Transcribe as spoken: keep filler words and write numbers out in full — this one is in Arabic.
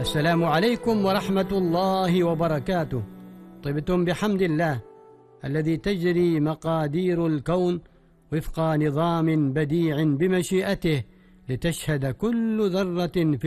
السلام عليكم ورحمة الله وبركاته. طبتم بحمد الله الذي تجري مقادير الكون وفق نظام بديع بمشيئته، لتشهد كل ذرة في